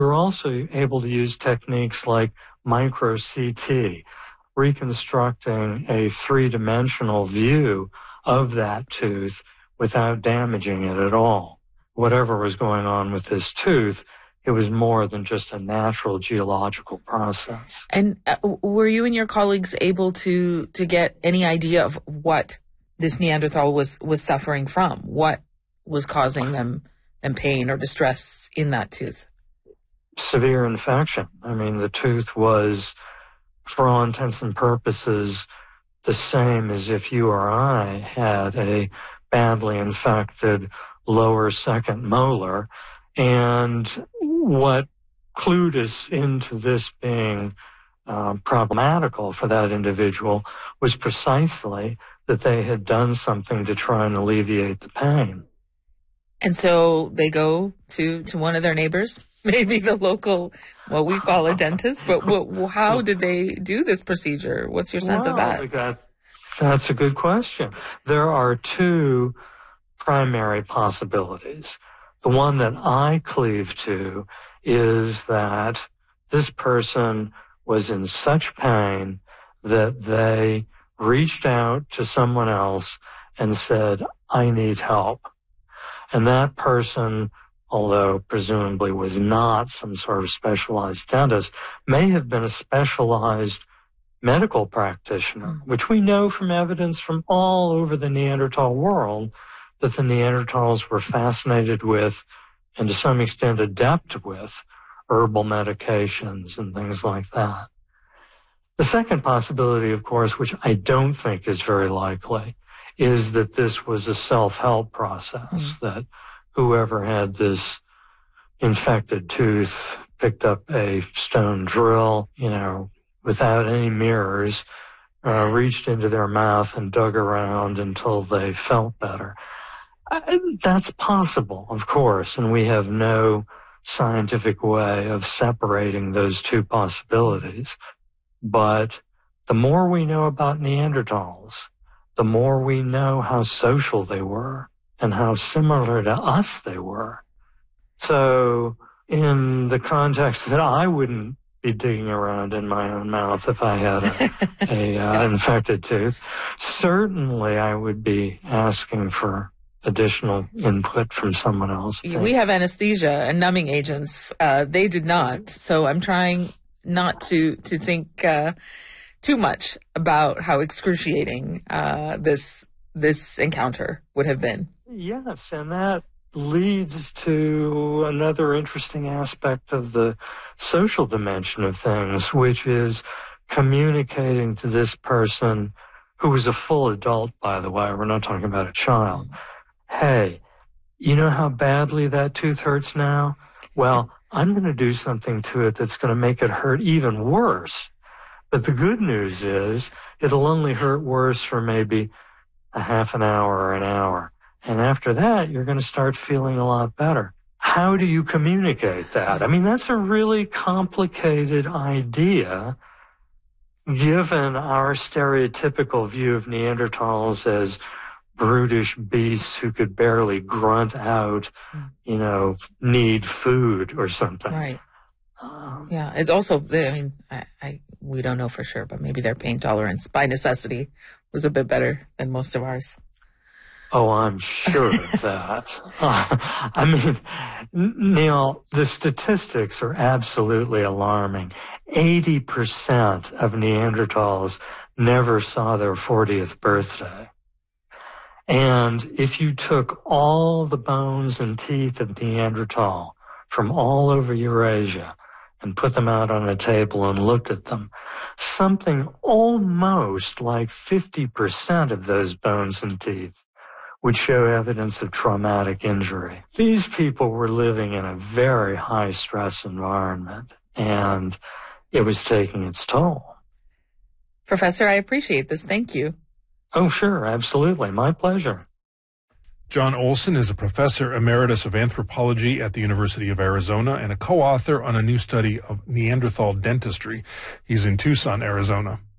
We're also able to use techniques like micro-CT, reconstructing a three-dimensional view of that tooth without damaging it at all. Whatever was going on with this tooth, it was more than just a natural geological process. And were you and your colleagues able to get any idea of what this Neanderthal was suffering from? What was causing them pain or distress in that tooth? Severe infection. I mean, the tooth was, for all intents and purposes, the same as if you or I had a badly infected lower second molar. And what clued us into this being problematical for that individual was precisely that they had done something to try and alleviate the pain. And so they go to one of their neighbors, maybe the local, what we call a dentist, but how did they do this procedure? What's your sense of that? That's a good question. There are two primary possibilities. The one that I cleave to is that this person was in such pain that they reached out to someone else and said, I need help. And that person, although presumably was not some sort of specialized dentist, may have been a specialized medical practitioner, which we know from evidence from all over the Neanderthal world that the Neanderthals were fascinated with and to some extent adept with herbal medications and things like that. The second possibility, of course, which I don't think is very likely, is that this was a self-help process, that whoever had this infected tooth picked up a stone drill, without any mirrors, reached into their mouth and dug around until they felt better. That's possible, of course, and we have no scientific way of separating those two possibilities. But the more we know about Neanderthals, the more we know how social they were and how similar to us they were. So in the context that I wouldn't be digging around in my own mouth if I had a infected tooth, certainly I would be asking for additional input from someone else. We have anesthesia and numbing agents. They did not. So I'm trying not to think too much about how excruciating this encounter would have been. Yes, and that leads to another interesting aspect of the social dimension of things, which is communicating to this person, who was a full adult, by the way, we're not talking about a child. Hey, you know how badly that tooth hurts now? Well, I'm going to do something to it that's going to make it hurt even worse. But the good news is it'll only hurt worse for maybe a half an hour or an hour. And after that, you're going to start feeling a lot better. How do you communicate that? I mean, that's a really complicated idea, given our stereotypical view of Neanderthals as brutish beasts who could barely grunt out, need food or something. Right. Yeah. It's also, we don't know for sure, but maybe their pain tolerance by necessity was a bit better than most of ours. Oh, I'm sure of that. Neil, the statistics are absolutely alarming. 80% of Neanderthals never saw their 40th birthday. And if you took all the bones and teeth of Neanderthal from all over Eurasia and put them out on a table and looked at them, something almost like 50% of those bones and teeth would show evidence of traumatic injury. These people were living in a very high-stress environment, and it was taking its toll. Professor, I appreciate this. Thank you. Oh, sure. Absolutely. My pleasure. John Olson is a professor emeritus of anthropology at the University of Arizona and a co-author on a new study of Neanderthal dentistry. He's in Tucson, Arizona.